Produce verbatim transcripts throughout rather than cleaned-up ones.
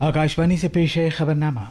आकाशवाणी से पेश है खबरनामा।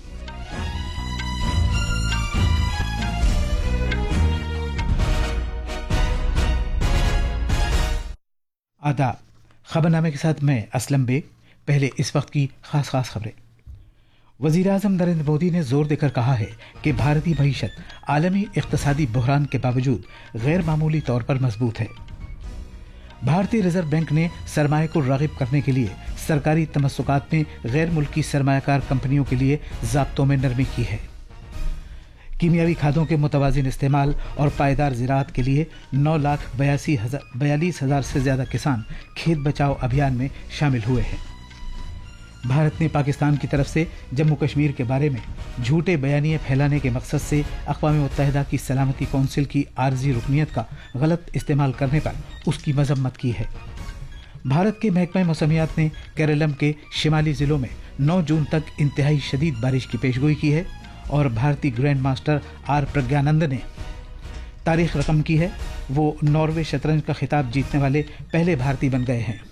आदाब। खबरनामे के साथ मैं असलम बेग। पहले इस वक्त की खास खास खबरें। वज़ीर आज़म नरेंद्र मोदी ने जोर देकर कहा है कि भारतीय मईशत आलमी इक़्तिसादी बहरान के बावजूद गैर मामूली तौर पर मजबूत है। भारतीय रिजर्व बैंक ने सरमाए को राग़िब करने के लिए सरकारी तमस्सुकात में गैर मुल्की सरमायाकार कंपनियों के लिए ज़ाब्तों में नरमी की है। कीमियावी खादों के मुतवाज़िन इस्तेमाल और पायदार ज़राअत के लिए नौ लाख बयासी हजार बयालीस हजार से ज़्यादा किसान खेत बचाओ अभियान में शामिल हुए हैं। भारत ने पाकिस्तान की तरफ से जम्मू कश्मीर के बारे में झूठे बयानिए फैलाने के मकसद से अक़वाम मुत्तहिदा की सलामती कौंसिल की आर्जी रुकनीत का गलत इस्तेमाल करने पर उसकी मजम्मत की है। भारत के महकमा मौसमियात ने केरलम के शिमाली ज़िलों में नौ जून तक इंतहाई शदीद बारिश की पेशगोई की है और भारतीय ग्रैंड मास्टर आर प्रज्ञानंद ने तारीख रकम की है। वो नॉर्वे शतरंज का खिताब जीतने वाले पहले भारतीय बन गए हैं।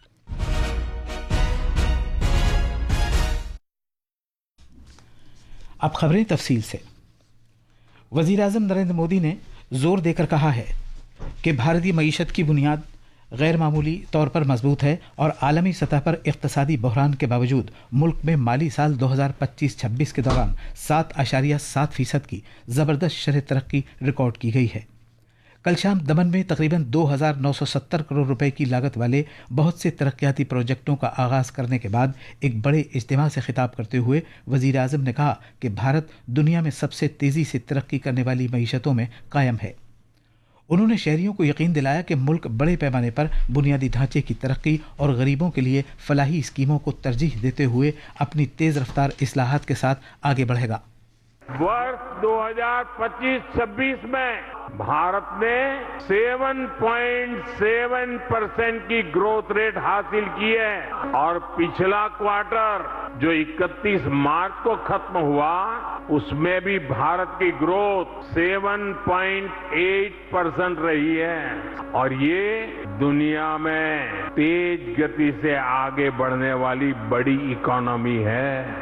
अब खबरें तफसील से। वज़ीर आज़म नरेंद्र मोदी ने जोर देकर कहा है कि भारतीय मईशत की बुनियाद गैर मामूली तौर पर मजबूत है और आलमी सतह पर इक़्तिसादी बहरान के बावजूद मुल्क में माली साल दो हज़ार पच्चीस छब्बीस के दौरान सात आशारिया सात फीसद की ज़बरदस्त शरह तरक्की रिकॉर्ड की गई है। कल शाम दमन में तकरीबन दो हज़ार नौ सौ सत्तर करोड़ रुपए की लागत वाले बहुत से तरक्याती प्रोजेक्टों का आगाज़ करने के बाद एक बड़े इज्तिमा से खिताब करते हुए वज़ीर आज़म ने कहा कि भारत दुनिया में सबसे तेज़ी से तरक्की करने वाली मईशतों में कायम है। उन्होंने शहरियों को यकीन दिलाया कि मुल्क बड़े पैमाने पर बुनियादी ढांचे की तरक्की और गरीबों के लिए फलाही स्कीमों को तरजीह देते हुए अपनी तेज़ रफ्तार इस्लाहात के साथ आगे बढ़ेगा। वर्ष दो हज़ार पच्चीस छब्बीस में भारत ने सात पॉइंट सात परसेंट की ग्रोथ रेट हासिल की है और पिछला क्वार्टर जो इकतीस मार्च को खत्म हुआ उसमें भी भारत की ग्रोथ सात पॉइंट आठ परसेंट रही है और ये दुनिया में तेज गति से आगे बढ़ने वाली बड़ी इकोनॉमी है।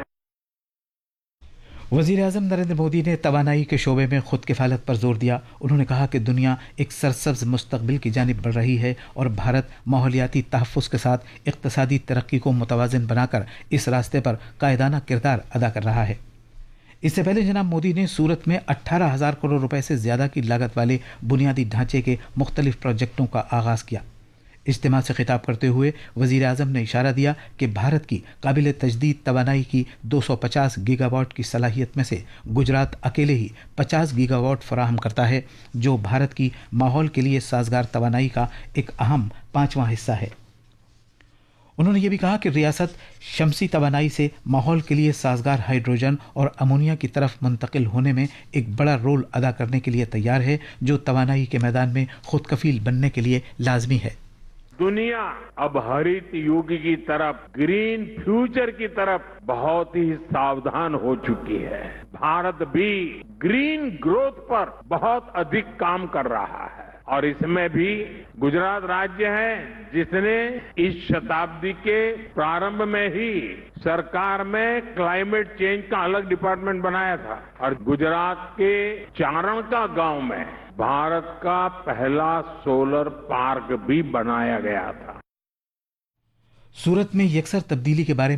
वज़ीर आज़म नरेंद्र मोदी ने तवानाई के शोबे में खुद किफ़ालत पर जोर दिया। उन्होंने कहा कि दुनिया एक सरसब्ज़ मुस्तक़बिल की जानिब बढ़ रही है और भारत माहौलियाती तहफ़्फ़ुज़ के साथ इक़्तिसादी तरक्की को मुतवाज़िन बनाकर इस रास्ते पर कायदाना किरदार अदा कर रहा है। इससे पहले जनाब मोदी ने सूरत में अट्ठारह हज़ार करोड़ रुपए से ज़्यादा की लागत वाले बुनियादी ढांचे के मुख्तलिफ प्रोजेक्टों का आगाज़ किया। इज्तिमा से खिताब करते हुए वज़ीर आज़म ने इशारा दिया कि भारत की काबिल तजदीद तवानाई की दो सौ पचास गीगावाट की सलाहियत में से गुजरात अकेले ही पचास गीगावाट फराहम करता है, जो भारत की माहौल के लिए साजगार तवानाई का एक अहम पांचवां हिस्सा है। उन्होंने ये भी कहा कि रियासत शमसी तवानाई से माहौल के लिए साजगार हाइड्रोजन और अमोनिया की तरफ मुंतकिल होने में एक बड़ा रोल अदा करने के लिए तैयार है, जो तवानाई के मैदान में खुद कफील बनने के लिए लाजमी है। दुनिया अब हरित युग की तरफ, ग्रीन फ्यूचर की तरफ बहुत ही सावधान हो चुकी है। भारत भी ग्रीन ग्रोथ पर बहुत अधिक काम कर रहा है और इसमें भी गुजरात राज्य है जिसने इस शताब्दी के प्रारंभ में ही सरकार में क्लाइमेट चेंज का अलग डिपार्टमेंट बनाया था और गुजरात के चारण का गांव में भारत का पहला सोलर पार्क भी बनाया गया था। सूरत में यकसर तब्दीली के बारे में